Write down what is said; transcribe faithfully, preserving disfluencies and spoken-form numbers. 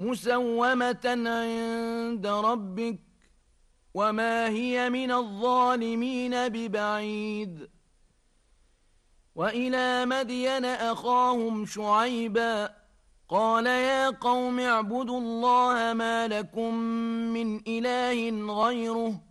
مسومة عند ربك وما هي من الظالمين ببعيد. وإلى مدين أخاهم شعيبا قال يا قوم اعبدوا الله ما لكم من إله غيره